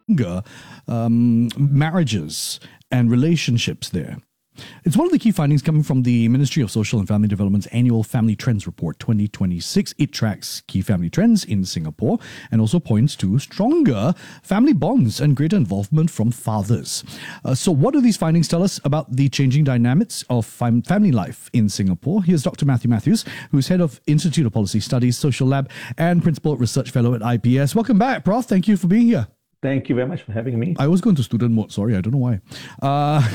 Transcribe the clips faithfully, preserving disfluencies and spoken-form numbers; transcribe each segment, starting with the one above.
um, marriages and relationships there. It's one of the key findings coming from the Ministry of Social and Family Development's annual Family Trends Report twenty twenty-six. It tracks key family trends in Singapore and also points to stronger family bonds and greater involvement from fathers. Uh, so what do these findings tell us about the changing dynamics of fam- family life in Singapore? Here's Doctor Matthew Matthews, who's head of Institute of Policy Studies, Social Lab, and Principal Research Fellow at I P S. Welcome back, Professor Thank you for being here. Thank you very much for having me. I was going to student mode. Sorry, I don't know why. Uh,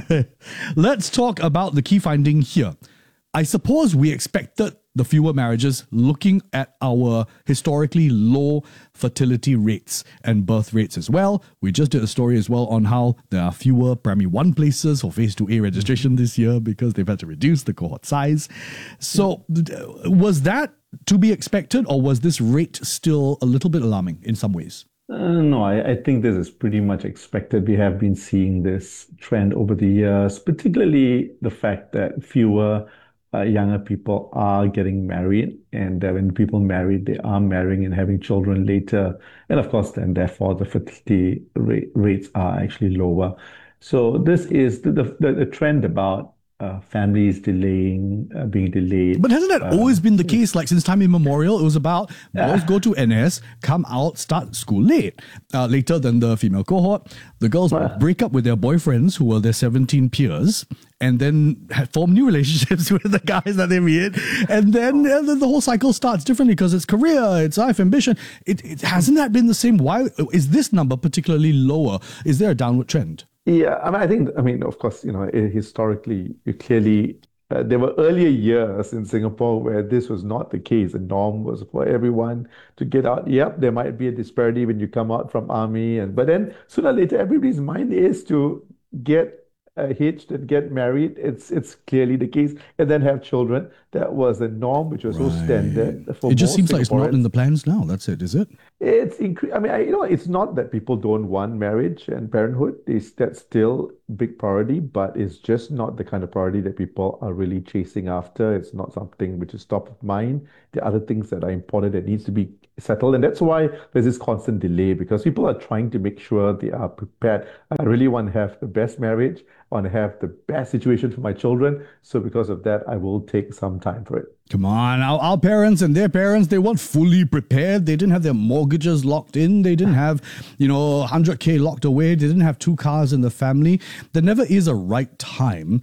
let's talk about the key finding here. I suppose we expected the fewer marriages looking at our historically low fertility rates and birth rates as well. We just did a story as well on how there are fewer primary one places for phase two A registration this year because they've had to reduce the cohort size. So was that to be expected, or was this rate still a little bit alarming in some ways? Uh, no, I, I think this is pretty much expected. We have been seeing this trend over the years, particularly the fact that fewer uh, younger people are getting married, and uh, when people marry, they are marrying and having children later. And of course, then therefore, the fertility rate, rates are actually lower. So this is the, the, the trend about Uh, families delaying, uh, being delayed. But hasn't that uh, always been the case? Like since time immemorial, it was about boys uh, go to N S, come out, start school late, uh, later than the female cohort. The girls uh, break up with their boyfriends who were their seventeen peers, and then form new relationships with the guys that they meet. And then uh, the, the whole cycle starts differently because it's career, it's life, ambition. It, it hasn't that been the same? Why is this number particularly lower? Is there a downward trend? Yeah, I mean, I think, I mean, of course, you know, historically, you clearly, uh, there were earlier years in Singapore where this was not the case. The norm was for everyone to get out. Yep, there might be a disparity when you come out from army, and but then sooner or later, everybody's mind is to get uh, hitched and get married. It's it's clearly the case, and then have children. That was the norm, which was right. so standard for It just most seems like it's not in the plans now. That's it, is it? It's incre- I mean, I, you know, it's not that people don't want marriage and parenthood. It's that's still big priority, but it's just not the kind of priority that people are really chasing after. It's not something which is top of mind. There are other things that are important that needs to be settled, and that's why there's this constant delay, because people are trying to make sure they are prepared. I really want to have the best marriage. I want to have the best situation for my children. So because of that, I will take some time for it. Come on, our, our parents and their parents, they weren't fully prepared. They didn't have their mortgages locked in. They didn't have, you know, one hundred K locked away. They didn't have two cars in the family. There never is a right time.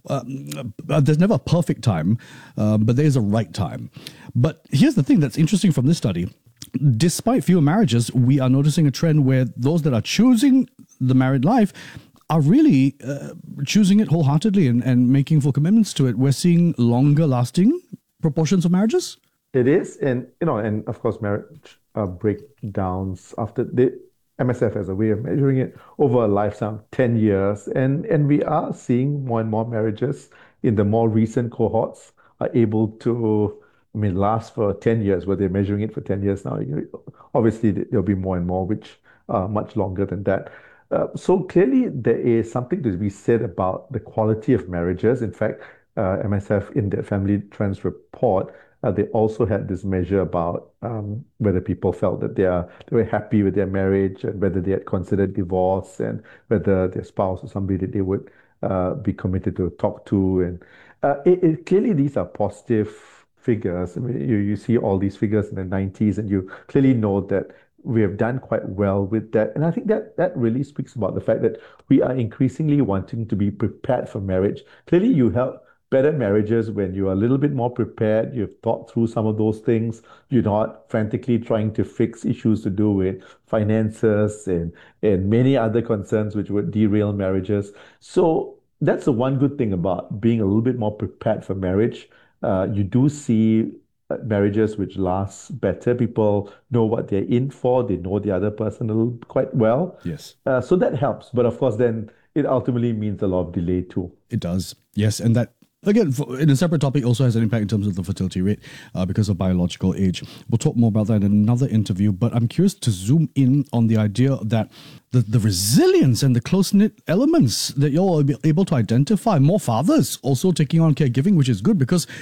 Um, there's never a perfect time, um, but there's a right time. But here's the thing that's interesting from this study. Despite fewer marriages, we are noticing a trend where those that are choosing the married life are really uh, choosing it wholeheartedly and, and making full commitments to it. We're seeing longer lasting proportions of marriages. It is. And, you know, and of course, marriage uh, breakdowns after the M S F has a way of measuring it over a lifetime, ten years. And, and we are seeing more and more marriages in the more recent cohorts are able to, I mean, last for ten years, where they're measuring it for ten years now. Obviously, there'll be more and more, which are much longer than that. Uh, so clearly, there is something to be said about the quality of marriages. In fact, uh, M S F in their Family Trends report, uh, they also had this measure about um, whether people felt that they are they were happy with their marriage, and whether they had considered divorce, and whether their spouse or somebody that they would uh, be committed to talk to. And uh, it, it, clearly, these are positive figures. I mean, you, you see all these figures in the nineties, and you clearly know that we have done quite well with that. And I think that that really speaks about the fact that we are increasingly wanting to be prepared for marriage. Clearly, you have better marriages when you are a little bit more prepared. You've thought through some of those things. You're not frantically trying to fix issues to do with finances and, and many other concerns which would derail marriages. So that's the one good thing about being a little bit more prepared for marriage. Uh, you do see marriages which last better. People know what they're in for. They know the other person a little, quite well. Yes. Uh, so that helps. But of course, then it ultimately means a lot of delay too. It does. Yes. And that, again, for, in a separate topic, also has an impact in terms of the fertility rate uh, because of biological age. We'll talk more about that in another interview, but I'm curious to zoom in on the idea that the, the resilience and the close-knit elements that you're able to identify, more fathers also taking on caregiving, which is good because